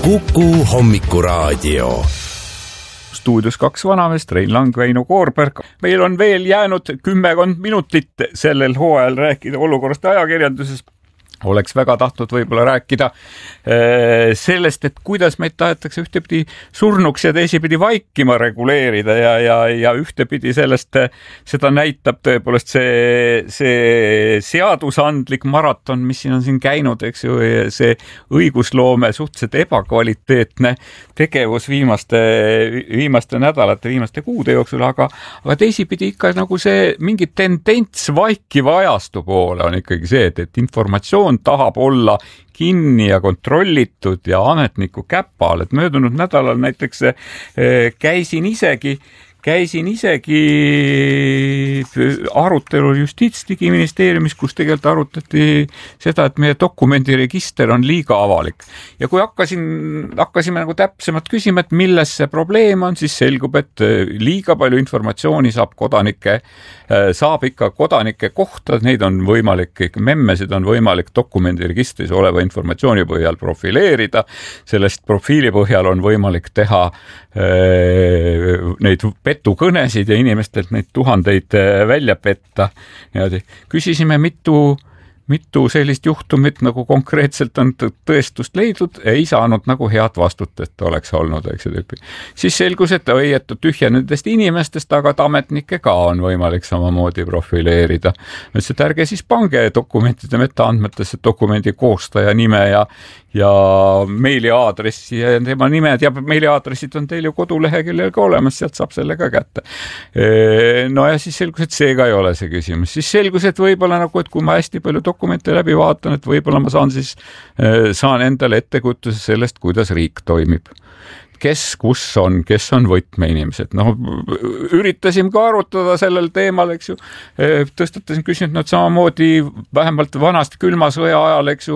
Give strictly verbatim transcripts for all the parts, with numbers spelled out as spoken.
Kuku hommikuraadio. Stuudios kaks vanameest, Rein Lang, Väino Koorberg. Meil on veel jäänud kümmekond minutit sellel hooajal rääkida olukorrast ajakirjanduses. Oleks väga tahtnud võib-olla rääkida sellest, et kuidas meid tahetakse ühtepidi surnuks ja teisipidi vaikima reguleerida ja, ja, ja ühtepidi sellest, seda näitab tõepoolest see, see seadusandlik maraton, mis siin on siin käinud, eks ju, see õigusloome suhteliselt ebakvaliteetne tegevus viimaste, viimaste nädalate, viimaste kuude jooksul, aga, aga teisipidi ikka nagu see mingi tendents vaikiva ajastu poole on ikkagi see, et, et informatsioon tahab olla kinni ja kontrollitud ja ametniku käpal, et möödunud nädalal näiteks käisin isegi Käisin isegi arutelul Justiitsdigiministeeriumis, kus tegelikult arutati seda, et meie dokumendiregister on liiga avalik. Ja kui hakkasin, hakkasime nagu täpsemalt küsima, et milles see probleem on, siis selgub, et liiga palju informatsiooni saab kodanike, saab ikka kodanike kohta, neid on võimalik, memmesid on võimalik dokumendiregistris oleva informatsiooni põhjal profileerida. Sellest profiili põhjal on võimalik teha neid petukõnesid ja inimestelt neid tuhandeid välja petta. Küsisime mitu, mitu sellist juhtumit nagu konkreetselt on tõestust leidnud, ei saanud nagu head vastut, et oleks olnud, eks see tüüpi. Siis selgus, et oi, et tühja nendest inimestest, aga ametnikke ka on võimalik samamoodi profileerida. Nüüd see ärge siis pange dokumentide metaandmetesse dokumendi koostaja nime ja ja meiliaadressi ja tema nimed ja meiliaadressid on teil ju koduleheküljel ka olemas, sealt saab selle ka kätte. No ja siis selgus, et see ka ei ole see küsimus. Siis selgus, et võib-olla nagu, et kui ma hästi palju dokumente läbi vaatan, et võib-olla ma saan siis, saan endale ettekujutuse sellest, kuidas riik toimib. Kes, kus on, kes on võtmeinimesed. No, üritasin ka arutada sellel teemal, eks ju. Tõstatasin küsinud nad samamoodi vähemalt vanasti külma sõja ajal, eks ju,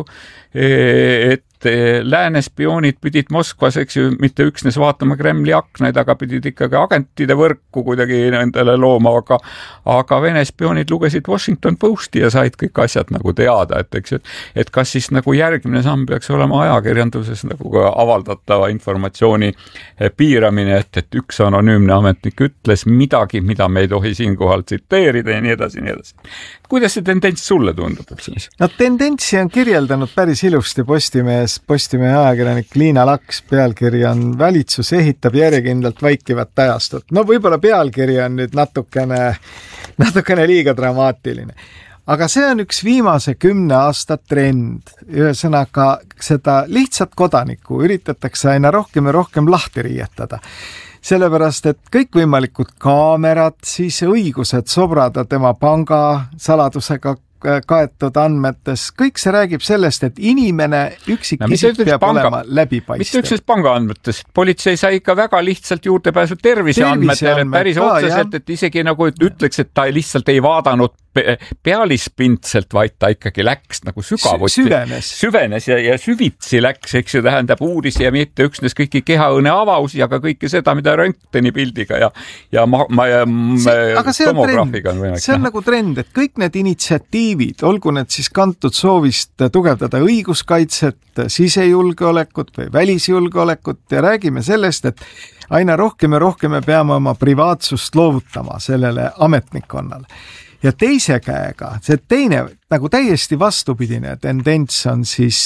et lääne spioonid pidid Moskvas, eks ju, mitte üksnes vaatama Kremli aknaid, aga pidid ikkagi agentide võrku kuidagi nendele looma, aga, aga Vene spioonid lugesid Washington Posti ja said kõik asjad nagu teada, et, eks ju, et kas siis nagu järgmine samm peaks olema ajakirjanduses nagu ka avaldatava informatsiooni piiramine, et, et üks anonüümne ametnik ütles midagi, mida me ei tohi siinkohal tsiteerida ja nii edasi, nii edasi. Kuidas see tendents sulle tundub? No tendentsi on kirjeldanud päris ilusti Postimees, Postimehe ajakirjanik Liina Laks. Pealkiri on Valitsus ehitab järjekindlalt vaikivat ajastut. No võib-olla pealkiri on nüüd natukene, natukene liiga dramaatiline. Aga see on üks viimase kümne aasta trend. Ühesõnaga, seda lihtsat kodanikku üritatakse aina rohkem ja rohkem lahti riietada. Sellepärast, et kõikvõimalikud kaamerad, siis õigused sobrada tema panga saladusega kaetud andmetes, kõik see räägib sellest, et inimene üksik no, isik peab panga, olema läbipaistev. Mitte üksnes panga andmetes, politsei sai ikka väga lihtsalt juurdepääsu terviseandmetele, päris otseselt, et isegi nagu et ütleks, et ta lihtsalt ei vaadanud pealispindselt, vaid ta ikkagi läks nagu sügavuti. Süvenes. Süvenes ja, ja süvitsi läks, eks ju, tähendab uudisi ja mitte üksnes kõiki kehaõne avausi, aga kõike seda, mida röntgeni pildiga ja, ja, ma, ma, ja see, tomograafiga on võimalik. See on nagu trend, et kõik need initsiatiivid, olgu need siis kantud soovist tugevdada õiguskaitset, sisejulgeolekut või välisjulgeolekut ja räägime sellest, et aina rohkem ja rohkem me peame oma privaatsust loovutama sellele ametnikkonnale. Ja teise käega, see teine nagu täiesti vastupidine tendents on siis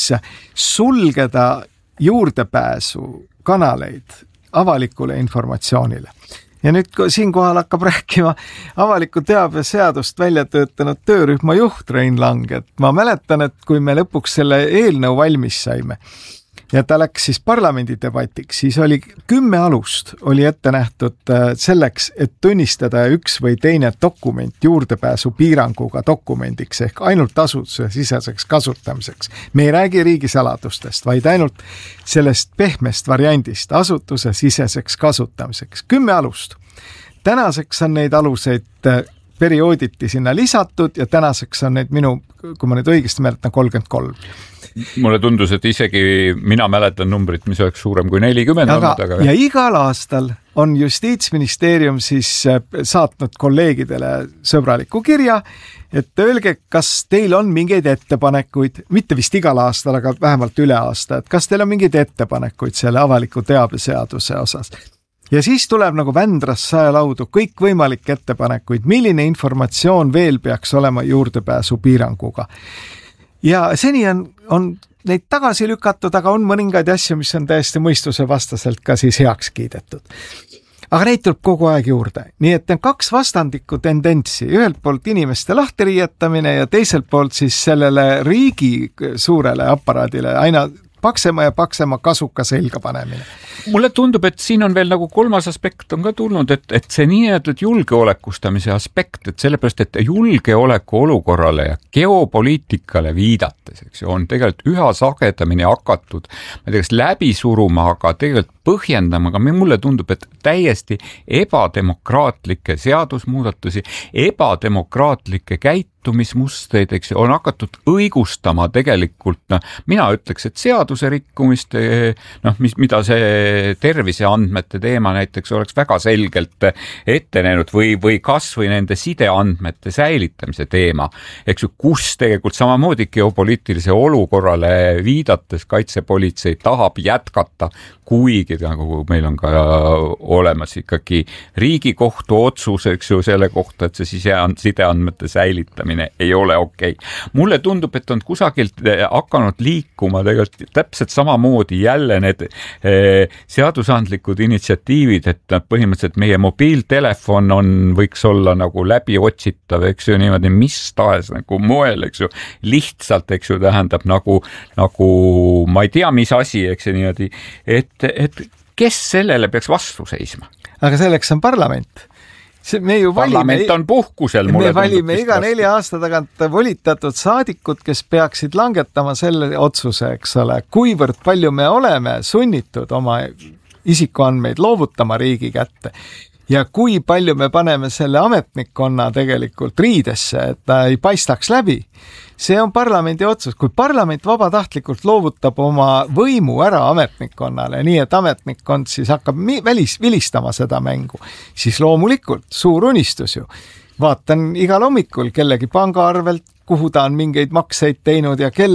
sulgeda juurdepääsu kanaleid avalikule informatsioonile. Ja nüüd siinkohal hakkab rääkima avaliku teabe seadust välja töötanud töörühma juht Rein Lang, et ma mäletan, et kui me lõpuks selle eelnõu valmis saime ja ta läks siis parlamendi debatiks, siis oli kümme alust oli ette nähtud selleks, et tunnistada üks või teine dokument juurdepääsu piiranguga dokumendiks ehk ainult asutuse siseseks kasutamiseks. Me ei räägi riigisaladustest, vaid ainult sellest pehmest variandist asutuse siseseks kasutamiseks. Kümme alust. Tänaseks on neid aluseid periooditi sinna lisatud ja tänaseks on neid minu, kui ma nüüd õigesti mäletan, kolmkümmend kolm. Mulle tundus, et isegi mina mäletan numbrit, mis oleks suurem kui nelikümmend. Aga, aga... ja igal aastal on Justiitsministeerium siis saatnud kolleegidele sõbraliku kirja, et öelge, kas teil on mingeid ettepanekuid, mitte vist igal aastal, aga vähemalt üle aasta, et kas teil on mingeid ettepanekuid selle avaliku teabeseaduse osas. Ja siis tuleb nagu Vändras saelaudu kõikvõimalikke ettepanekuid, milline informatsioon veel peaks olema juurdepääsu piiranguga. Ja seni on, on neid tagasi lükatud, aga on mõningaid asju, mis on täiesti mõistuse vastaselt ka siis heaks kiidetud. Aga neid tuleb kogu aeg juurde. Nii et on kaks vastandikku tendentsi. Ühelt poolt inimeste lahteriietamine ja teiselt poolt siis sellele riigi suurele aparaadile aina paksema ja paksema kasuka selga panemine. Mulle tundub, et siin on veel nagu kolmas aspekt on ka tulnud, et, et see nii-öelda julgeolekustamise aspekt, et sellepärast, et julgeoleku olukorrale ja geopoliitikale viidates, eks ju, on tegelikult üha sagedamini hakatud, ma ei tea, kas läbi suruma, aga tegelikult põhjendama, aga mulle tundub, et täiesti ebademokraatlikke seadusmuudatusi, ebademokraatlikke käitumismustreid, eks ju, on hakatud õigustama tegelikult, noh, mina ütleks, et seaduse rikkumist, noh, mis, mida see terviseandmete teema näiteks oleks väga selgelt ette näinud või, või kas või nende sideandmete säilitamise teema, eks ju, kus tegelikult samamoodi geopoliitilise olukorrale viidates kaitsepolitsei tahab jätkata, kuigi nagu meil on ka olemas ikkagi Riigikohtu otsus, eks ju, selle kohta, et see sideandmete säilitamine ei ole okei. Mulle tundub, et on kusagilt hakanud liikuma tegelikult täpselt samamoodi jälle need seadusandlikud initsiatiivid, et põhimõtteliselt meie mobiiltelefon on, võiks olla nagu läbi otsitav, eks ju, niimoodi mis tahes nagu moel, eks ju, lihtsalt, eks ju, tähendab nagu, nagu ma ei tea, mis asi, eks ju, niimoodi, et et kes sellele peaks vastu seisma? Aga selleks on parlament. See, me ju parlament valime, on puhkusel. Me valime iga nelja aasta tagant volitatud saadikud, kes peaksid langetama selle otsuse, eks ole, kuivõrd palju me oleme sunnitud oma isikuandmeid loovutama riigi kätte. Ja kui palju me paneme selle ametnikkonna tegelikult riidesse, et ta ei paistaks läbi. See on parlamendi otsus. Kui parlament vabatahtlikult loovutab oma võimu ära ametnikkonnale, nii et ametnikkond siis hakkab välis, vilistama seda mängu, siis loomulikult suur unistus ju. Vaatan igal hommikul kellegi pangaarvelt, kuhu ta on mingeid makseid teinud ja kelle